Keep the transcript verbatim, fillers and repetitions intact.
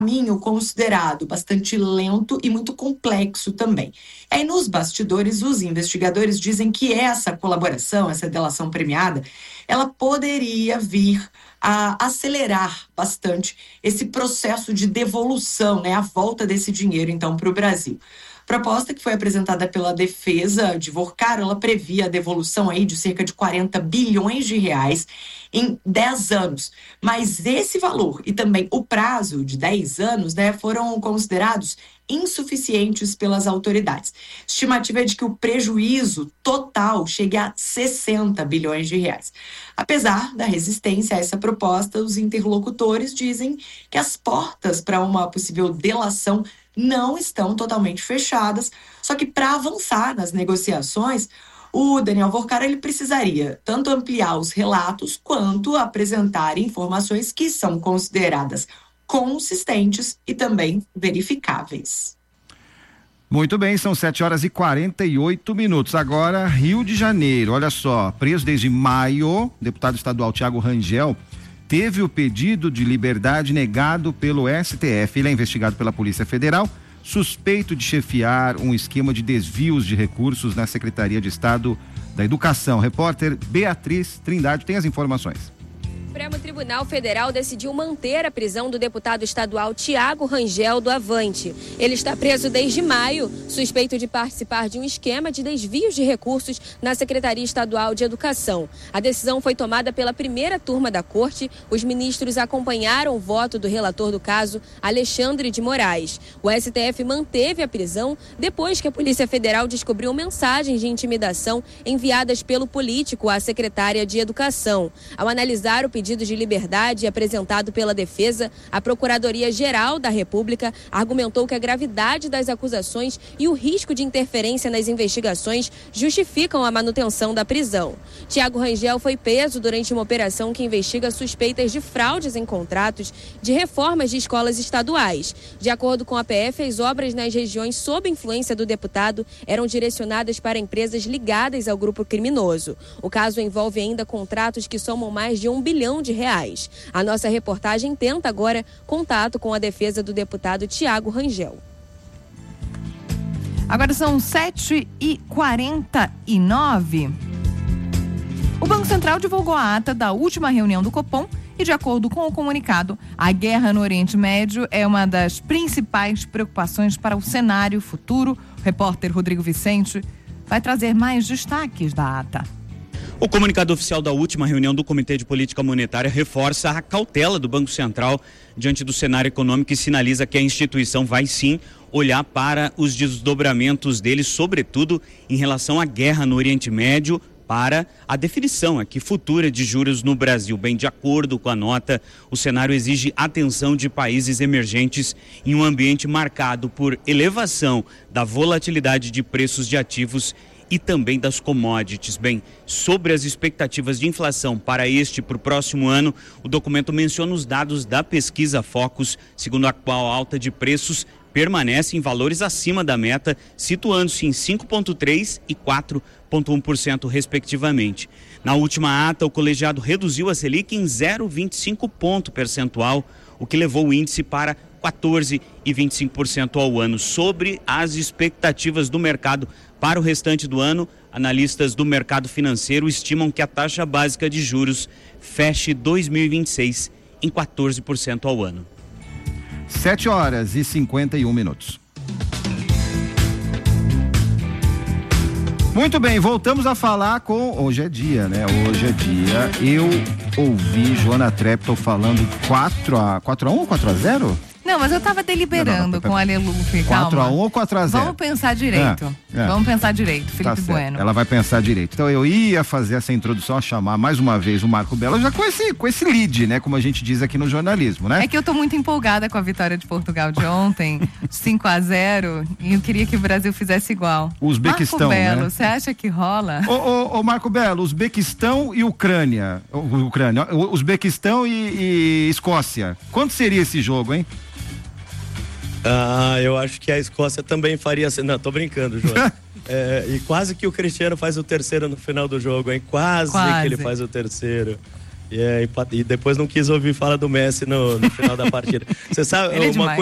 caminho considerado bastante lento e muito complexo também. E aí, nos bastidores, os investigadores dizem que essa colaboração, essa delação premiada, ela poderia vir a acelerar bastante esse processo de devolução, né, a volta desse dinheiro, então, para o Brasil. A proposta que foi apresentada pela defesa de Vorcaro, ela previa a devolução aí de cerca de quarenta bilhões de reais em dez anos. Mas esse valor e também o prazo de dez anos, né, foram considerados insuficientes pelas autoridades. Estimativa é de que o prejuízo total chegue a sessenta bilhões de reais. Apesar da resistência a essa proposta, os interlocutores dizem que as portas para uma possível delação não estão totalmente fechadas, só que para avançar nas negociações, o Daniel Vorcaro ele precisaria tanto ampliar os relatos quanto apresentar informações que são consideradas consistentes e também verificáveis. Muito bem, são sete horas e quarenta e oito minutos. Agora, Rio de Janeiro, olha só, preso desde maio, deputado estadual Thiago Rangel teve o pedido de liberdade negado pelo S T F. Ele é investigado pela Polícia Federal, suspeito de chefiar um esquema de desvios de recursos na Secretaria de Estado da Educação. Repórter Beatriz Trindade tem as informações. O Supremo Tribunal Federal decidiu manter a prisão do deputado estadual Thiago Rangel do Avante. Ele está preso desde maio, suspeito de participar de um esquema de desvios de recursos na Secretaria Estadual de Educação. A decisão foi tomada pela primeira turma da Corte. Os ministros acompanharam o voto do relator do caso, Alexandre de Moraes. O S T F manteve a prisão depois que a Polícia Federal descobriu mensagens de intimidação enviadas pelo político à secretária de Educação. Ao analisar o pedido de liberdade apresentado pela defesa, a Procuradoria-Geral da República argumentou que a gravidade das acusações e o risco de interferência nas investigações justificam a manutenção da prisão. Thiago Rangel foi preso durante uma operação que investiga suspeitas de fraudes em contratos de reformas de escolas estaduais. De acordo com a P F, as obras nas regiões sob influência do deputado eram direcionadas para empresas ligadas ao grupo criminoso. O caso envolve ainda contratos que somam mais de um bilhão de reais. A nossa reportagem tenta agora contato com a defesa do deputado Thiago Rangel. Agora são sete e quarenta e nove. O Banco Central divulgou a ata da última reunião do Copom e, de acordo com o comunicado, a guerra no Oriente Médio é uma das principais preocupações para o cenário futuro. O repórter Rodrigo Vicente vai trazer mais destaques da ata. O comunicado oficial da última reunião do Comitê de Política Monetária reforça a cautela do Banco Central diante do cenário econômico e sinaliza que a instituição vai sim olhar para os desdobramentos dele, sobretudo em relação à guerra no Oriente Médio, para a definição aqui futura de juros no Brasil. Bem, de acordo com a nota, o cenário exige atenção de países emergentes em um ambiente marcado por elevação da volatilidade de preços de ativos e também das commodities. Bem, sobre as expectativas de inflação para este e para o próximo ano, o documento menciona os dados da pesquisa Focus, segundo a qual a alta de preços permanece em valores acima da meta, situando-se em cinco vírgula três por cento e quatro vírgula um por cento, respectivamente. Na última ata, o colegiado reduziu a Selic em zero vírgula vinte e cinco ponto percentual, o que levou o índice para quatorze vírgula vinte e cinco por cento ao ano. Sobre as expectativas do mercado para o restante do ano, analistas do mercado financeiro estimam que a taxa básica de juros feche dois mil e vinte e seis em quatorze por cento ao ano. sete horas e cinquenta e um minutos. Muito bem, voltamos a falar com... Hoje é dia, né? Hoje é dia. Eu ouvi Joana Treptow falando quatro a um ou quatro a zero? Não, mas eu tava deliberando não, não, não, com a Alelufe, calma. quatro a um ou quatro a zero? Vamos pensar direito. É, é. Vamos pensar direito, Felipe tá Bueno. Ela vai pensar direito. Então eu ia fazer essa introdução, a chamar mais uma vez o Marco Belo, já com esse, com esse lead, né? Como a gente diz aqui no jornalismo, né? É que eu tô muito empolgada com a vitória de Portugal de ontem, cinco a zero, e eu queria que o Brasil fizesse igual. O Uzbequistão, Marco Belo, né? Você acha que rola? Ô, ô, ô Marco Belo, Uzbequistão e Ucrânia, Ucrânia, Uzbequistão e, e Escócia, quanto seria esse jogo, hein? Ah, eu acho que a Escócia também faria assim. Não, tô brincando, João. É, e quase que o Cristiano faz o terceiro no final do jogo, hein? Quase, quase que ele faz o terceiro. E, é, e depois não quis ouvir falar do Messi no, no final da partida. Você sabe, Ele é uma demais.